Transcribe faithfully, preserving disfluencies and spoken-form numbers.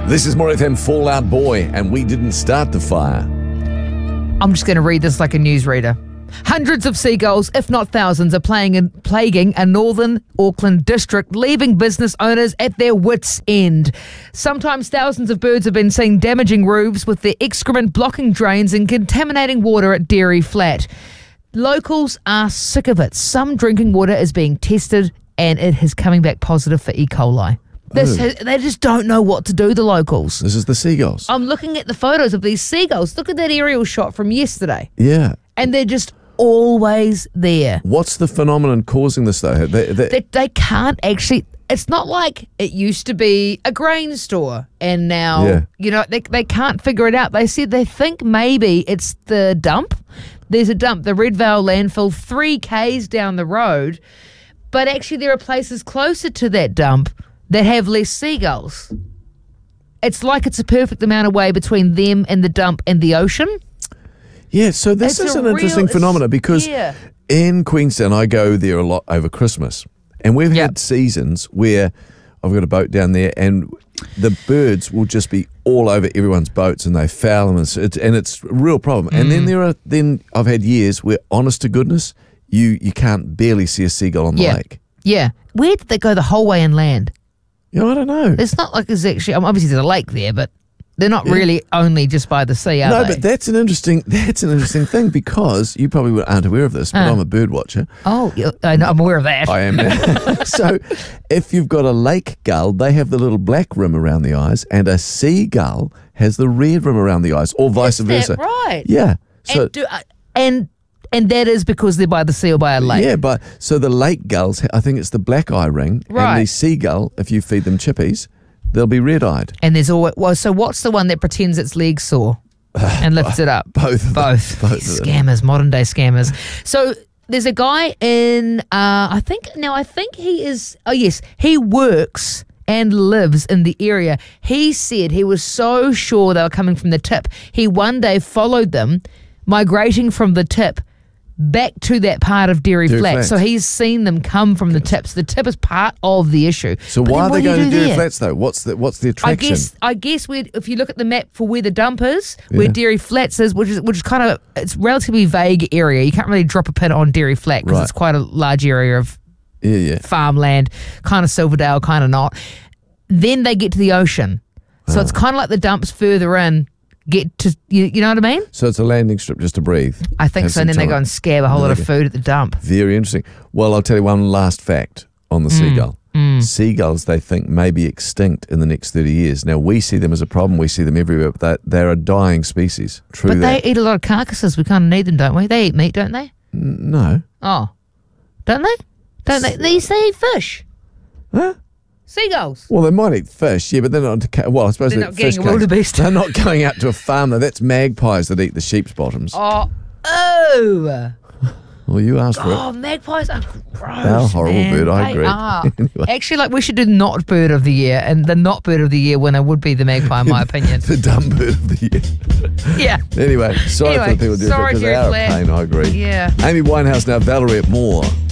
This is More F M Fallout Boy, and we didn't start the fire. I'm just going to read this like a newsreader. Hundreds of seagulls, if not thousands, are playing and plaguing a northern Auckland district, leaving business owners at their wits' end. Sometimes thousands of birds have been seen damaging roofs with their excrement blocking drains and contaminating water at Dairy Flat. Locals are sick of it. Some drinking water is being tested and it is coming back positive for E. coli. This has, they just don't know what to do, the locals. This is the seagulls. I'm looking at the photos of these seagulls. Look at that aerial shot from yesterday. Yeah. And they're just always there. What's the phenomenon causing this, though? They, they, They, they can't actually... It's not like it used to be a grain store and now, Yeah. you know, they, they can't figure it out. They said they think maybe it's the dump. There's a dump, the Red Vale landfill, three kays down the road. But actually there are places closer to that dump that have less seagulls. It's like it's a perfect amount away between them and the dump and the ocean. yeah, so this It's is a an real- interesting it's- phenomenon because yeah. in Queenstown, I go there a lot over Christmas. And we've Yep. had seasons where I've got a boat down there and the birds will just be all over everyone's boats and they foul them. And it's, it's, and it's a real problem. And Mm. then there are, then I've had years where, honest to goodness, you, you can't barely see a seagull on the Yeah. lake. Yeah. Where did they go the whole way inland? You know, I don't know. It's not like there's actually, I mean, obviously there's a lake there, but they're not really only just by the sea, are No, they? but that's an interesting that's an interesting thing because you probably aren't aware of this, but Uh. I'm a bird watcher. Oh, yeah, I know, I'm aware of that. I am now. So if you've got a lake gull, they have the little black rim around the eyes, and a seagull has the red rim around the eyes, or vice Is versa. that right? Yeah. So and, do, uh, and and that is because they're by the sea or by a lake. yeah, but so the lake gulls, I think it's the black eye ring, Right. and the seagull, if you feed them chippies, they'll be red eyed. And there's always, well, so what's the one that pretends its legs sore and lifts it up? Both of them. Both. Both These of them. scammers, modern day scammers. So there's a guy in, uh, I think, now I think he is, oh yes, he works and lives in the area. He said he was so sure they were coming from the tip. He one day followed them, migrating from the tip back to that part of Dairy, Dairy Flat. Flats. So he's seen them come from the tips. The tip is part of the issue. So But why then are what they do you going to do Dairy there? Flats though? What's the what's the I attraction? guess I guess we if you look at the map for where the dump is, where Yeah. Dairy Flats is, which is which is kind of it's a relatively vague area. You can't really drop a pin on Dairy Flat because Right. it's quite a large area of yeah, yeah. farmland, kind of Silverdale, kind of not. Then they get to the ocean, so Ah. it's kind of like the dumps further in. Get to you, you know what I mean? So it's a landing strip just to breathe. I think Have so. some And then they time. go and scab a whole And lot they of go- food at the dump. Very interesting. Well, I'll tell you one last fact on the seagull. Seagulls, they think, may be extinct in the next thirty years. Now, we see them as a problem. We see them everywhere, but they- they're a dying species. True But that. they eat a lot of carcasses. We kind of need them, don't we? They eat meat, don't they? No. Oh, don't they? Don't they? They, they eat fish. Huh? Seagulls. Well, they might eat fish, yeah, but they're not. Ca- well, I suppose They're they not eat getting fish a cakes. wildebeest. They're not going out to a farm, though. That's magpies that eat the sheep's bottoms. Oh, oh, Well, you asked for oh! it. Magpies are gross. They're a horrible man. bird, I They agree. are. Anyway. Actually, like we should do not bird of the year, and the not bird of the year winner would be the magpie, in my opinion. The dumb bird of the year. Yeah. Anyway, sorry Anyway, for the people doing sorry, because they Dairy are a Flat. pain, I agree. Yeah. Amy Winehouse now, Valerie at Moore.